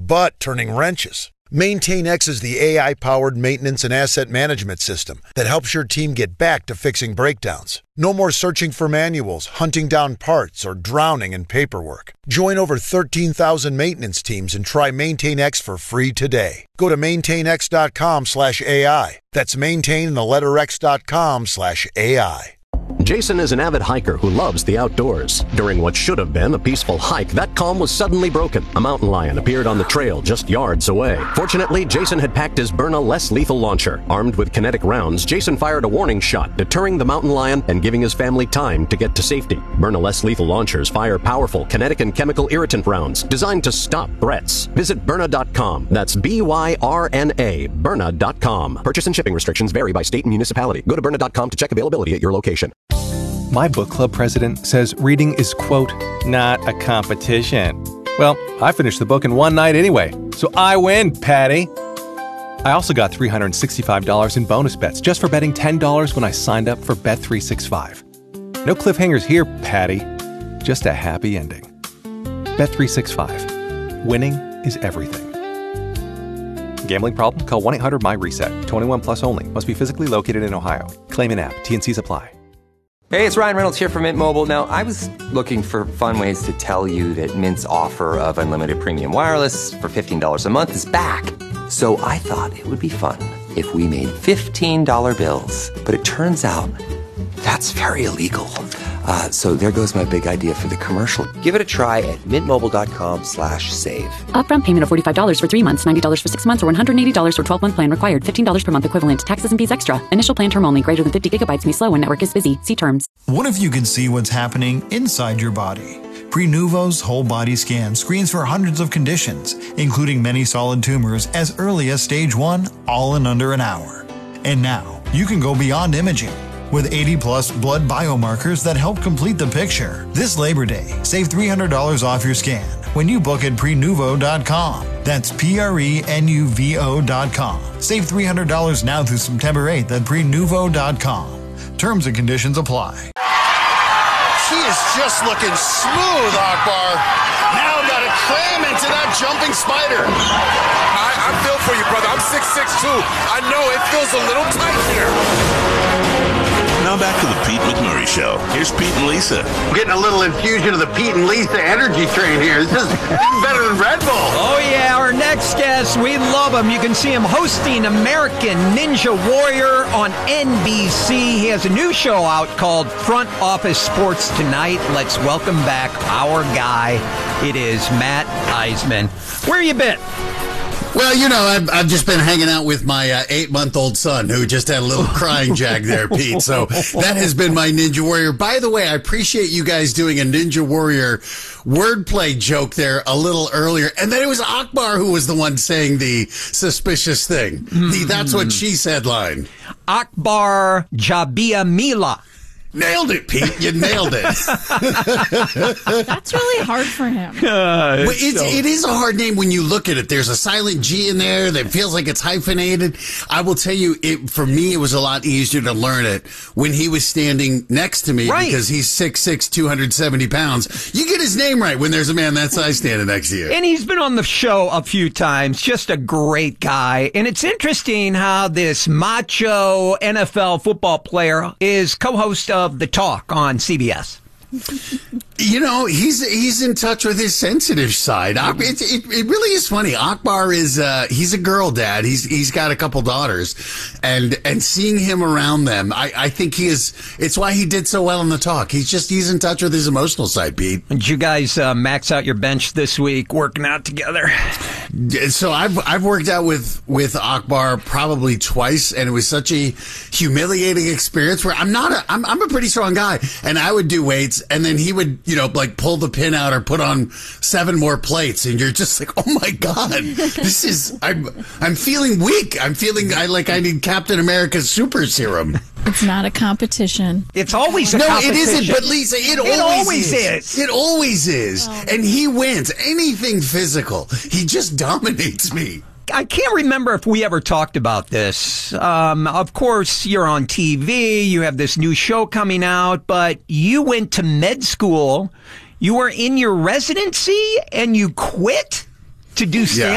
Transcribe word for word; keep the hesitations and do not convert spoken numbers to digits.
but turning wrenches. MaintainX is the A I-powered maintenance and asset management system that helps your team get back to fixing breakdowns. No more searching for manuals, hunting down parts, or drowning in paperwork. Join over thirteen thousand maintenance teams and try MaintainX for free today. Go to maintainx.com slash AI. That's maintain the letter X dot com slash AI. Jason is an avid hiker who loves the outdoors. During what should have been a peaceful hike, that calm was suddenly broken. A mountain lion appeared on the trail just yards away. Fortunately, Jason had packed his Byrna less lethal launcher. Armed with kinetic rounds, Jason fired a warning shot, deterring the mountain lion and giving his family time to get to safety. Byrna less lethal launchers fire powerful kinetic and chemical irritant rounds designed to stop threats. Visit Byrna dot com. That's B Y R N A, Byrna dot com. Purchase and shipping restrictions vary by state and municipality. Go to Byrna dot com to check availability at your location. My book club president says reading is, quote, not a competition. Well, I finished the book in one night anyway, so I win, Patty. I also got three hundred sixty-five dollars in bonus bets just for betting ten dollars when I signed up for Bet three sixty-five. No cliffhangers here, Patty. Just a happy ending. Bet three sixty-five. Winning is everything. Gambling problem? Call one eight hundred my reset. twenty-one plus only. Must be physically located in Ohio. Claim in app. T N Cs apply. Hey, it's Ryan Reynolds here from Mint Mobile. Now, I was looking for fun ways to tell you that Mint's offer of unlimited premium wireless for fifteen dollars a month is back. So I thought it would be fun if we made fifteen dollar bills. But it turns out that's very illegal. Uh, so there goes my big idea for the commercial. Give it a try at mintmobile.com slash save. Upfront payment of forty-five dollars for three months, ninety dollars for six months, or one hundred eighty dollars for twelve-month plan required. fifteen dollars per month equivalent. Taxes and fees extra. Initial plan term only. Greater than fifty gigabytes may slow when network is busy. See terms. What if you could see what's happening inside your body? Prenuvo's whole body scan screens for hundreds of conditions, including many solid tumors as early as stage one, all in under an hour. And now, you can go beyond imaging with eighty plus blood biomarkers that help complete the picture. This Labor Day, save three hundred dollars off your scan when you book at prenuvo dot com. That's P R E N U V O dot com. Save three hundred dollars now through September eighth at prenuvo dot com. Terms and conditions apply. She is just looking smooth, Akbar. Now got to cram into that jumping spider. I, I feel for you, brother. I'm six six too. I know it feels a little tight here. Now back to the Pete McMurray Show. Here's Pete and Lisa. I'm getting a little infusion of the Pete and Lisa energy train here. This is better than Red Bull. Oh, yeah. Our next guest, we love him. You can see him hosting American Ninja Warrior on N B C. He has a new show out called Front Office Sports Tonight. Let's welcome back our guy. It is Matt Eisman. Where you been? Well, you know, I've, I've just been hanging out with my uh, eight-month-old son who just had a little crying jag there, Pete. So that has been my Ninja Warrior. By the way, I appreciate you guys doing a Ninja Warrior wordplay joke there a little earlier. And then it was Akbar who was the one saying the suspicious thing. Mm-hmm. The that's what she said line. Akbar Jabia Mila. Nailed it, Pete. You nailed it. That's really hard for him. Uh, it's it's, so... It is a hard name when you look at it. There's a silent G in there that feels like it's hyphenated. I will tell you, it, for me, it was a lot easier to learn it when he was standing next to me, right, because he's six six, two hundred seventy pounds. You get his name right when there's a man that size standing next to you. And he's been on the show a few times. Just a great guy. And it's interesting how this macho N F L football player is co-host of of The Talk on C B S. You know, he's he's in touch with his sensitive side. It, it, it really is funny. Akbar is uh, he's a girl dad. He's he's got a couple daughters, and and seeing him around them, I, I think he is. It's why he did so well in The Talk. He's just he's in touch with his emotional side, Pete. Did you guys uh, max out your bench this week, working out together? So I've I've worked out with with Akbar probably twice, and it was such a humiliating experience. Where I'm not a I'm I'm a pretty strong guy, and I would do weights, and then he would, you know, like pull the pin out or put on seven more plates, and you're just like, oh my God, this is, I'm, I'm feeling weak. I'm feeling I like I need Captain America's super serum. It's not a competition. It's always a no, competition. No, it isn't, but Lisa, it, it always, always is. is. It always is. Oh. And he wins. Anything physical, he just dominates me. I can't remember if we ever talked about this. Um, of course, you're on T V. You have this new show coming out, but you went to med school. You were in your residency and you quit to do stand-up?